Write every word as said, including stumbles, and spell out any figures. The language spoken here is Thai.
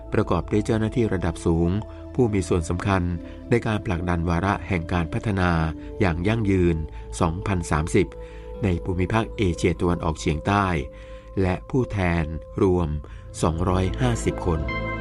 ประกอบด้วยเจ้าหน้าที่ระดับสูงผู้มีส่วนสำคัญในการผลักดันวาระแห่งการพัฒนาอย่างยั่งยืน สองพันสามสิบ ในภูมิภาคเอเชียตะวันออกเฉียงใต้และผู้แทนรวม สองร้อยห้าสิบ คน